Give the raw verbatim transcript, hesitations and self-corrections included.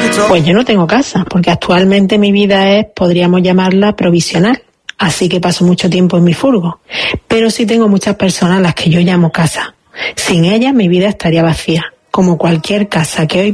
Pues yo no tengo casa, porque actualmente mi vida es, podríamos llamarla, provisional. Así que paso mucho tiempo en mi furgo. Pero sí tengo muchas personas a las que yo llamo casa. Sin ellas mi vida estaría vacía, como cualquier casa que hoy